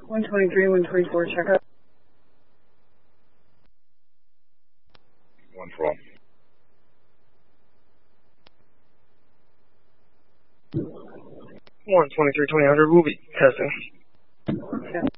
123, 124, check out. 112. 123, 2000, Ruby, testing. Yeah.